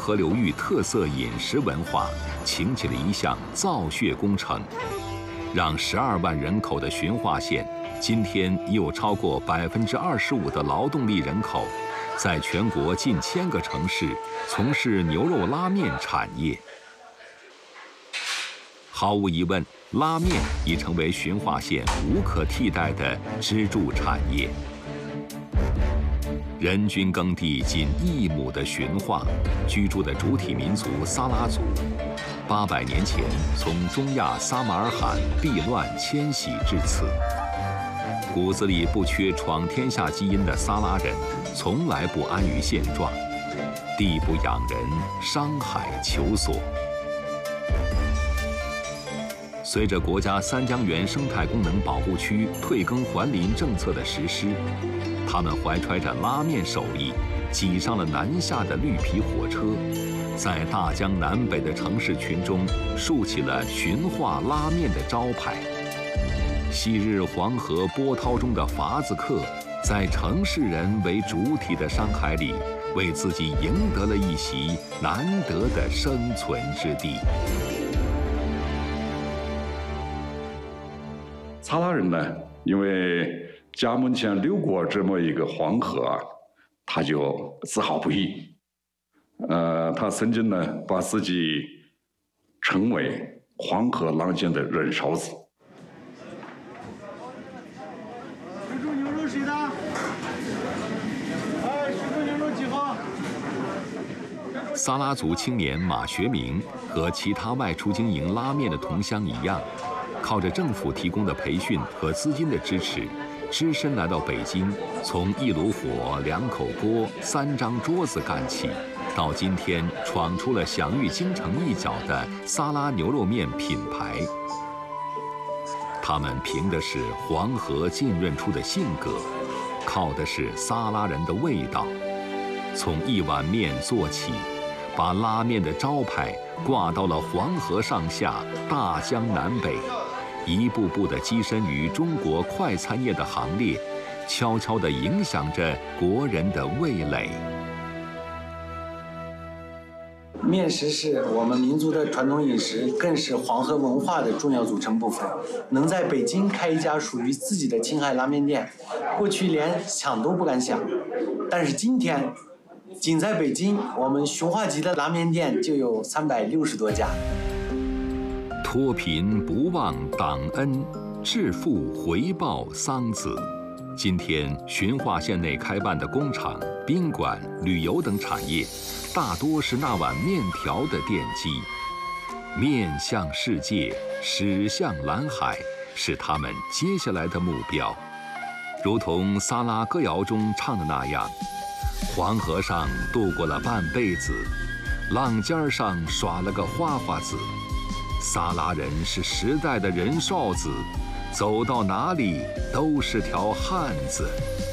河流域特色饮食文化擎起了一项造血工程，让12万人口的循化县今天已有超过25%的劳动力人口，在全国近1000个城市从事牛肉拉面产业。毫无疑问，拉面已成为循化县无可替代的支柱产业。人均耕地仅1亩的循化，居住的主体民族撒拉族，800年前从中亚撒马尔罕避乱迁徙至此。骨子里不缺闯天下基因的撒拉人，从来不安于现状，地不养人，商海求索。随着国家三江源生态功能保护区退耕还林政策的实施，他们怀揣着拉面手艺，挤上了南下的绿皮火车，在大江南北的城市群中竖起了循化拉面的招牌。昔日黄河波涛中的筏子客，在城市人为主体的商海里，为自己赢得了一席难得的生存之地。 撒拉人呢，因为家门前流过这么一个黄河啊，他就自豪不已。他曾经呢，把自己称为黄河浪尖的人烧子。 水煮牛肉谁的？水煮牛肉几号？ 撒拉族青年马学明和其他外出经营拉面的同乡一样，靠着政府提供的培训和资金的支持，只身来到北京，从1炉火、2口锅、3张桌子干起，到今天闯出了享誉京城一角的撒拉牛肉面品牌。他们凭的是黄河浸润出的性格，靠的是撒拉人的味道。从1碗面做起，把拉面的招牌挂到了黄河上下、大江南北，一步步地跻身于中国快餐业的行列，悄悄地影响着国人的味蕾。 面食是我们民族的传统饮食，更是黄河文化的重要组成部分。能在北京开一家属于自己的青海拉面店，过去连想都不敢想，但是今天，仅在北京，我们循化籍的拉面店就有360多家。 脱贫不忘党恩，致富回报桑梓。今天，循化县内开办的工厂、宾馆、旅游等产业，大多是那碗面条的奠基。面向世界，驶向蓝海，是他们接下来的目标。如同撒拉歌谣中唱的那样，黄河上度过了半辈子，浪尖上耍了个花花子。撒拉人是时代的人哨子，走到哪里都是条汉子。